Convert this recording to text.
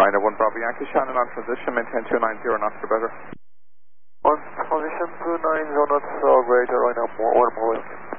Ryanair 1 Bravo Yankee, Shannon on transition, maintain 290 knots or better. On position 290 knots, greater Ryanair 1 Bravo Yankee.